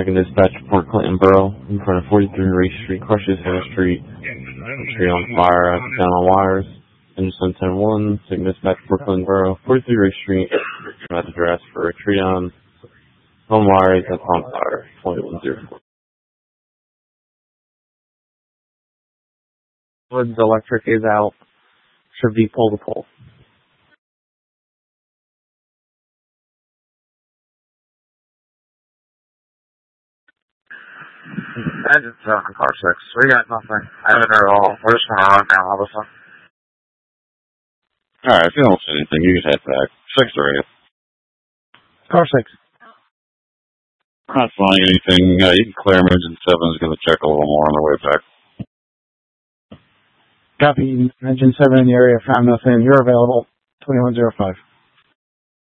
2nd Dispatch, Port Clinton Borough, in front of 43 Race Street, crushes Hannah Street. Tree on fire, down on wires. Engine 710-1, 2nd Dispatch, Port Clinton Borough, 43 Race Street. About to address for a tree on wires, that's on fire, 2104. Woods electric is out. Should be pole to pole. Engine 7 car 6. We got nothing. I haven't heard at all. We're just going to run down all this one. Alright, if you don't see anything, you can head back. 6 or 8. Car 6. Not finding anything. You can clear them. Engine 7 is going to check a little more on the way back. Copy. Engine 7 in the area. Found nothing. You're available. 2105.